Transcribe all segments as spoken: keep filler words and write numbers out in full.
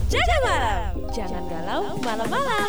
Jaga malam, jangan galau malam-malam.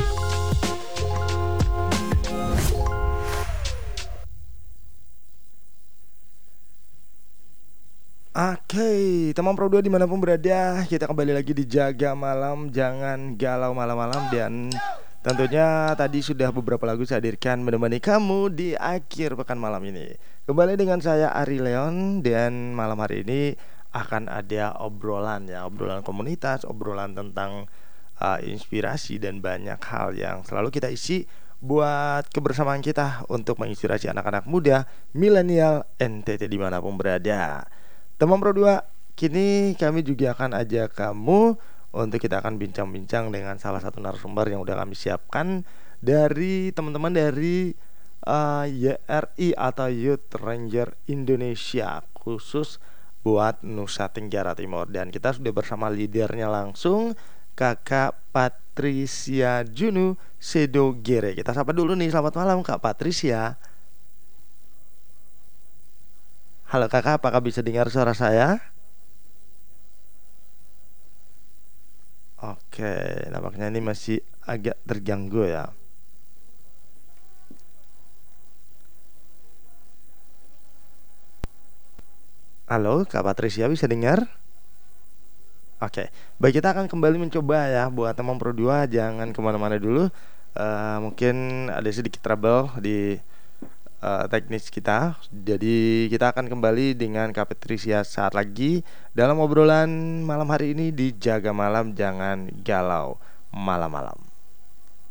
Oke, teman Pro dua dimanapun berada, kita kembali lagi di Jaga Malam, jangan galau malam-malam. Dan tentunya tadi sudah beberapa lagu saya hadirkan menemani kamu di akhir pekan malam ini. Kembali dengan saya Ari Leon, dan malam hari ini akan ada obrolan ya, obrolan komunitas, obrolan tentang uh, inspirasi dan banyak hal yang selalu kita isi buat kebersamaan kita untuk menginspirasi anak-anak muda, milenial, N T T dimanapun berada. Teman Pro dua, kini kami juga akan ajak kamu untuk kita akan bincang-bincang dengan salah satu narasumber yang udah kami siapkan dari teman-teman dari uh, Y R I atau Youth Ranger Indonesia, khusus buat Nusa Tenggara Timur. Dan kita sudah bersama leadernya langsung, Kakak Patricia Junu Sedogere. Kita sapa dulu nih, selamat malam Kak Patricia. Halo kakak, apakah bisa dengar suara saya? Oke, nampaknya ini masih agak terganggu ya. Halo, Kak Patricia bisa dengar? Oke, baik, kita akan kembali mencoba ya. Buat teman Pro dua, jangan kemana-mana dulu. Eh, Mungkin ada sedikit trouble di uh, teknis kita. Jadi kita akan kembali dengan Kak Patricia saat lagi dalam obrolan malam hari ini di Jaga Malam Jangan Galau Malam-malam.